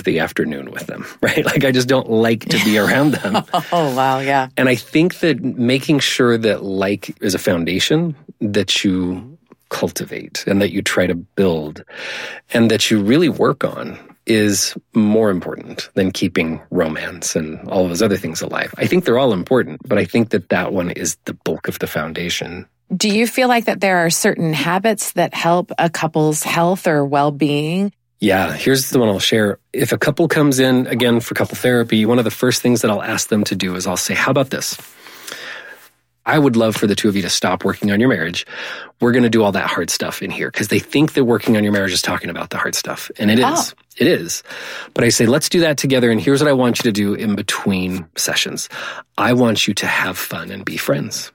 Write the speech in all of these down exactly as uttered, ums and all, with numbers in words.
the afternoon with them, right? Like I just don't like to be around them. Oh, wow, yeah. And I think that making sure that like is a foundation that you cultivate and that you try to build and that you really work on is more important than keeping romance and all of those other things alive. I think they're all important, but I think that that one is the bulk of the foundation. Do you feel like that there are certain habits that help a couple's health or well-being? Yeah, here's the one I'll share. If a couple comes in, again, for couple therapy, one of the first things that I'll ask them to do is I'll say, how about this? I would love for the two of you to stop working on your marriage. We're going to do all that hard stuff in here because they think that working on your marriage is talking about the hard stuff. And it is. Oh. It is. But I say, let's do that together. And here's what I want you to do in between sessions. I want you to have fun and be friends.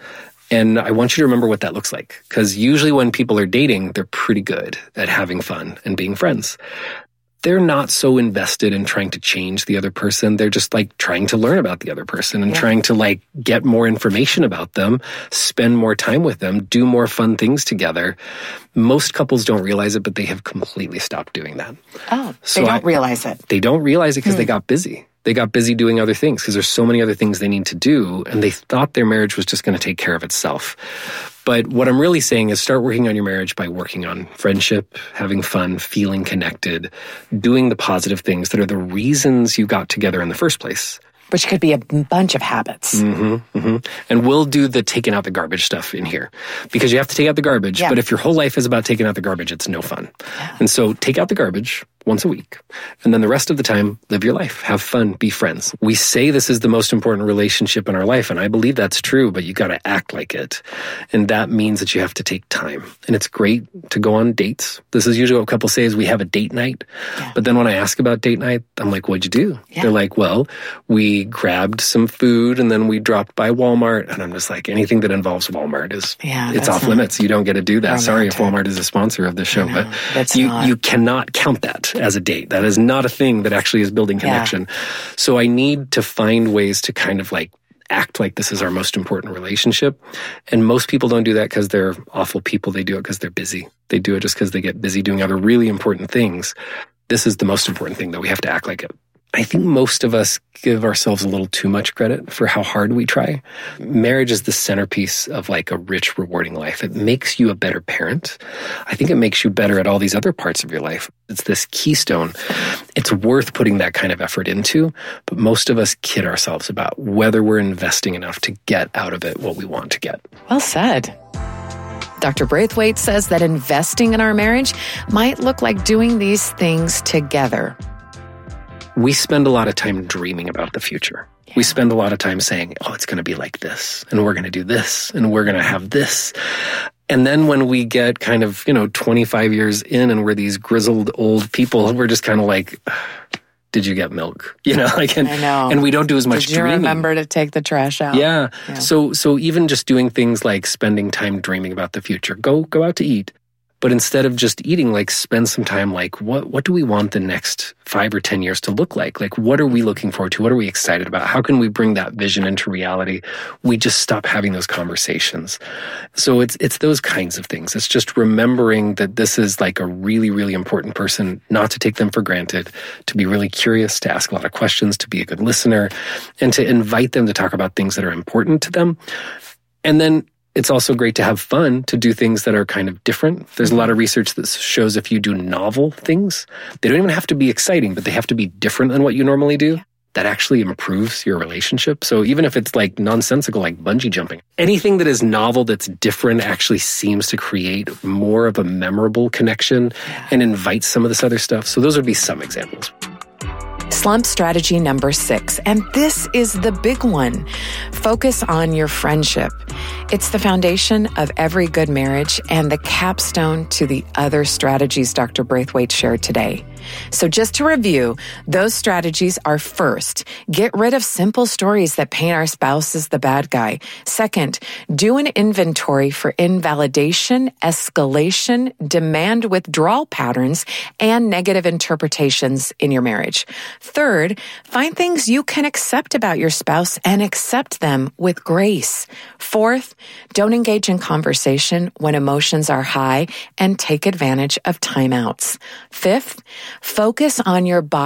And I want you to remember what that looks like. Because usually when people are dating, they're pretty good at having fun and being friends. They're not so invested in trying to change the other person. They're just like trying to learn about the other person and yeah. trying to like get more information about them, spend more time with them, do more fun things together. Most couples don't realize it, but they have completely stopped doing that. Oh, so they don't I, realize it. They don't realize it because hmm. they got busy. They got busy doing other things because there's so many other things they need to do, and they thought their marriage was just going to take care of itself. But what I'm really saying is start working on your marriage by working on friendship, having fun, feeling connected, doing the positive things that are the reasons you got together in the first place. Which could be a bunch of habits. Mm-hmm, mm-hmm. And we'll do the taking out the garbage stuff in here because you have to take out the garbage. Yeah. But if your whole life is about taking out the garbage, it's no fun. Yeah. And so take out the garbage once a week. And then the rest of the time, live your life, have fun, be friends. We say this is the most important relationship in our life, and I believe that's true, but you got to act like it. And that means that you have to take time. And it's great to go on dates. This is usually what couples say is we have a date night. Yeah. But then when I ask about date night, I'm like, what'd you do? Yeah. They're like, well, we grabbed some food and then we dropped by Walmart. And I'm just like, anything that involves Walmart is yeah, it's off limits. You don't get to do that. Romantic. Sorry if Walmart is a sponsor of this show, but that's you, not. you cannot count that as a date. That is not a thing that actually is building connection. Yeah. So I need to find ways to kind of like act like this is our most important relationship. And most people don't do that because they're awful people. They do it because they're busy. They do it just because they get busy doing other really important things. This is the most important thing, though. We have to act like it. I think most of us give ourselves a little too much credit for how hard we try. Marriage is the centerpiece of like a rich, rewarding life. It makes you a better parent. I think it makes you better at all these other parts of your life. It's this keystone. It's worth putting that kind of effort into, but most of us kid ourselves about whether we're investing enough to get out of it what we want to get. Well said. Doctor Braithwaite says that investing in our marriage might look like doing these things together. We spend a lot of time dreaming about the future. Yeah. We spend a lot of time saying, oh, it's going to be like this, and we're going to do this, and we're going to have this. And then when we get kind of, you know, twenty-five years in and we're these grizzled old people, we're just kind of like, did you get milk? You know, like, and, I know. and we don't do as much Did you dreaming. remember to take the trash out? Yeah. yeah. So, so even just doing things like spending time dreaming about the future, go, go out to eat. But instead of just eating, like spend some time like, what what do we want the next five or ten years to look like? Like, what are we looking forward to? What are we excited about? How can we bring that vision into reality? We just stop having those conversations. So it's it's those kinds of things. It's just remembering that this is like a really, really important person, not to take them for granted, to be really curious, to ask a lot of questions, to be a good listener, and to invite them to talk about things that are important to them. And then it's also great to have fun, to do things that are kind of different. There's a lot of research that shows if you do novel things, they don't even have to be exciting, but they have to be different than what you normally do. That actually improves your relationship. So even if it's like nonsensical, like bungee jumping, anything that is novel, that's different, actually seems to create more of a memorable connection and invites some of this other stuff. So those would be some examples. Slump strategy number six, and this is the big one. Focus on your friendship. It's the foundation of every good marriage and the capstone to the other strategies Doctor Braithwaite shared today. So just to review, those strategies are: first, get rid of simple stories that paint our spouse as the bad guy. Second, do an inventory for invalidation, escalation, demand withdrawal patterns, and negative interpretations in your marriage. Third, find things you can accept about your spouse and accept them with grace. Fourth, don't engage in conversation when emotions are high and take advantage of timeouts. Fifth, focus on your body.